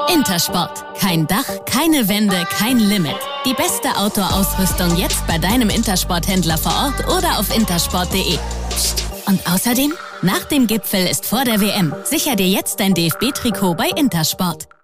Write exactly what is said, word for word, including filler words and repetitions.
Intersport. Kein Dach, keine Wände, kein Limit. Die beste Outdoor-Ausrüstung jetzt bei deinem Intersport-Händler vor Ort oder auf intersport punkt de. Psst. Und außerdem, nach dem Gipfel ist vor der W M. Sicher dir jetzt dein D F B-Trikot bei Intersport.